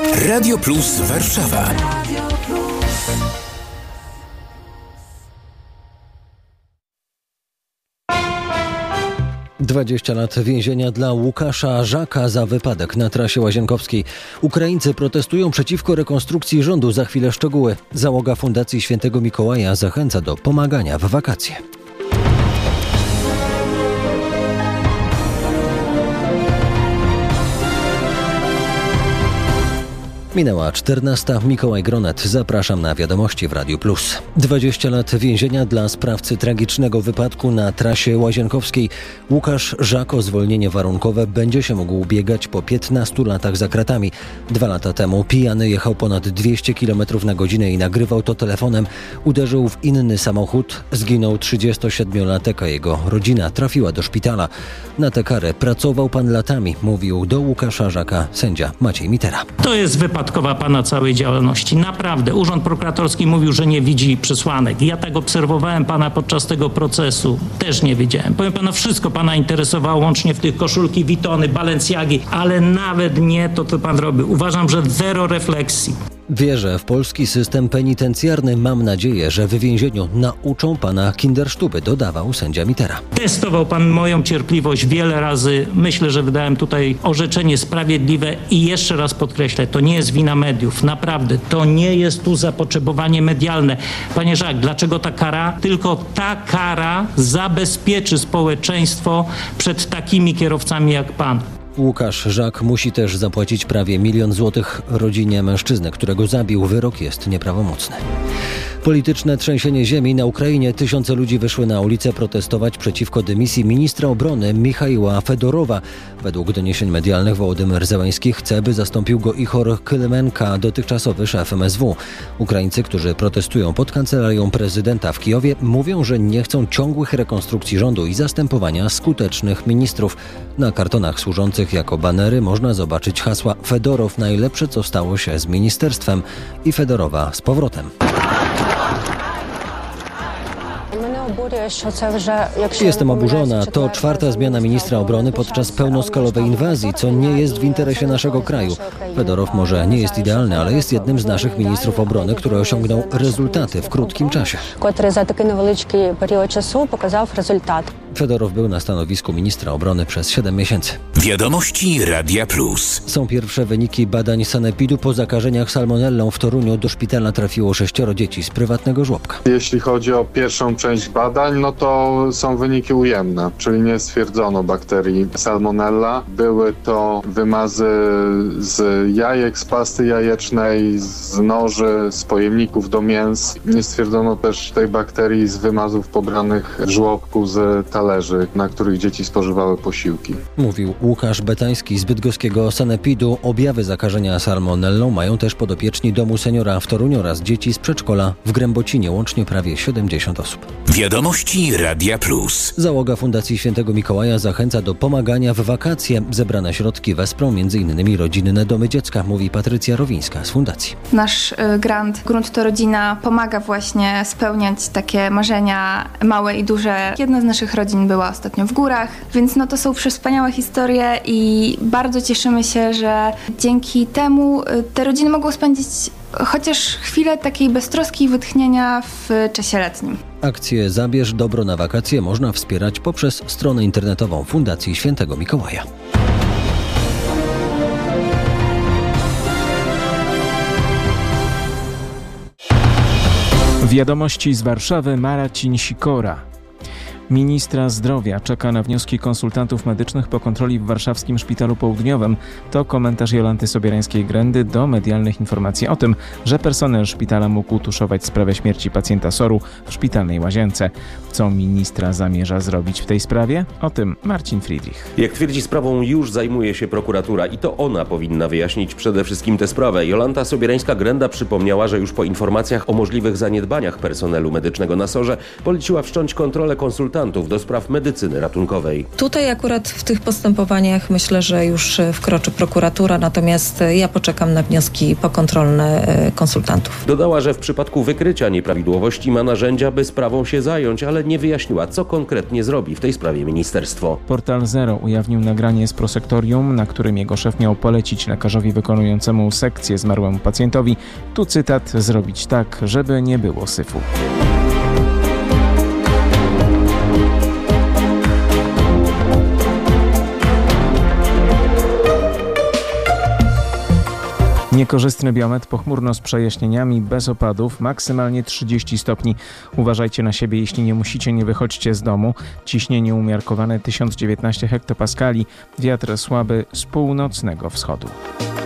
Radio Plus Warszawa. 20 lat więzienia dla Łukasza Żaka za wypadek na trasie łazienkowskiej. Ukraińcy protestują przeciwko rekonstrukcji rządu. Za chwilę szczegóły. Załoga Fundacji Świętego Mikołaja zachęca do pomagania w wakacje. Minęła 14. Mikołaj Gronet. Zapraszam na wiadomości w Radiu Plus. 20 lat więzienia dla sprawcy tragicznego wypadku na trasie łazienkowskiej. Łukasz Żak o zwolnienie warunkowe będzie się mógł ubiegać po 15 latach za kratami. 2 lata temu pijany jechał ponad 200 km na godzinę i nagrywał to telefonem. Uderzył w inny samochód. Zginął 37-latek, a jego rodzina trafiła do szpitala. Na tę karę pracował pan latami, mówił do Łukasza Żaka sędzia Maciej Mitera. To jest wypadkowa pana całej działalności. Naprawdę. Urząd prokuratorski mówił, że nie widzi przesłanek. Ja tak obserwowałem pana podczas tego procesu. Też nie wiedziałem. Powiem panu, wszystko pana interesowało, łącznie w tych koszulki Vuittony, Balenciagi, ale nawet nie to, co pan robi. Uważam, że zero refleksji. Wierzę w polski system penitencjarny. Mam nadzieję, że w więzieniu nauczą pana kindersztuby, dodawał sędzia Mitera. Testował pan moją cierpliwość wiele razy. Myślę, że wydałem tutaj orzeczenie sprawiedliwe i jeszcze raz podkreślę, to nie jest wina mediów. Naprawdę, to nie jest tu zapotrzebowanie medialne. Panie Żak, dlaczego ta kara? Tylko ta kara zabezpieczy społeczeństwo przed takimi kierowcami jak pan. Łukasz Żak musi też zapłacić prawie 1 000 000 złotych rodzinie mężczyzny, którego zabił. Wyrok jest nieprawomocny. Polityczne trzęsienie ziemi na Ukrainie. Tysiące ludzi wyszły na ulicę protestować przeciwko dymisji ministra obrony Michaiła Fedorowa. Według doniesień medialnych Wołodymyr Zełenski chce, by zastąpił go Ihor Kylemenka, dotychczasowy szef MSW. Ukraińcy, którzy protestują pod kancelarią prezydenta w Kijowie, mówią, że nie chcą ciągłych rekonstrukcji rządu i zastępowania skutecznych ministrów. Na kartonach służących jako banery można zobaczyć hasła Fedorow najlepsze, co stało się z ministerstwem i Fedorowa z powrotem. Jestem oburzona. To 4. zmiana ministra obrony podczas pełnoskalowej inwazji, co nie jest w interesie naszego kraju. Fedorow może nie jest idealny, ale jest jednym z naszych ministrów obrony, który osiągnął rezultaty w krótkim czasie. Fedorow był na stanowisku ministra obrony przez 7 miesięcy. Wiadomości Radia Plus. Są pierwsze wyniki badań sanepidu. Po zakażeniach salmonellą w Toruniu do szpitala trafiło 6 dzieci z prywatnego żłobka. Jeśli chodzi o pierwszą część badań, no to są wyniki ujemne, czyli nie stwierdzono bakterii salmonella. Były to wymazy z jajek, z pasty jajecznej, z noży, z pojemników do mięs. Nie stwierdzono też tej bakterii z wymazów pobranych w żłobku z talerzy, na których dzieci spożywały posiłki. Mówił Łukasz Betański z bydgoskiego sanepidu. Objawy zakażenia salmonellą mają też podopieczni domu seniora w Toruniu oraz dzieci z przedszkola w Grębocinie, łącznie prawie 70 osób. Wiadomości Radia Plus. Załoga Fundacji Świętego Mikołaja zachęca do pomagania w wakacje. Zebrane środki wesprą m.in. rodzinne domy dziecka, mówi Patrycja Rowińska z fundacji. Nasz grant Grunt to Rodzina pomaga właśnie spełniać takie marzenia małe i duże. Jedna z naszych rodzin była ostatnio w górach, więc to są wspaniałe historie i bardzo cieszymy się, że dzięki temu te rodziny mogą spędzić chociaż chwilę takiej beztroski i wytchnienia w czasie letnim. Akcję Zabierz dobro na wakacje można wspierać poprzez stronę internetową Fundacji Świętego Mikołaja. Wiadomości z Warszawy. Marcin Sikora. Ministra zdrowia czeka na wnioski konsultantów medycznych po kontroli w warszawskim Szpitalu Południowym. To komentarz Jolanty Sobierańskiej-Grędy do medialnych informacji o tym, że personel szpitala mógł tuszować sprawę śmierci pacjenta SOR-u w szpitalnej łazience. Co ministra zamierza zrobić w tej sprawie? O tym Marcin Friedrich. Jak twierdzi, sprawą już zajmuje się prokuratura i to ona powinna wyjaśnić przede wszystkim tę sprawę. Jolanta Sobierańska-Gręda przypomniała, że już po informacjach o możliwych zaniedbaniach personelu medycznego na SOR-ze poleciła wszcząć kontrolę konsultantów konsultantów do spraw medycyny ratunkowej. Tutaj akurat w tych postępowaniach myślę, że już wkroczy prokuratura, natomiast ja poczekam na wnioski pokontrolne konsultantów. Dodała, że w przypadku wykrycia nieprawidłowości ma narzędzia, by sprawą się zająć, ale nie wyjaśniła, co konkretnie zrobi w tej sprawie ministerstwo. Portal Zero ujawnił nagranie z prosektorium, na którym jego szef miał polecić lekarzowi wykonującemu sekcję zmarłemu pacjentowi, tu cytat, zrobić tak, żeby nie było syfu. Niekorzystny biometr, pochmurno z przejaśnieniami, bez opadów, maksymalnie 30 stopni. Uważajcie na siebie, jeśli nie musicie, nie wychodźcie z domu. Ciśnienie umiarkowane 1019 hektopaskali, wiatr słaby z północnego wschodu.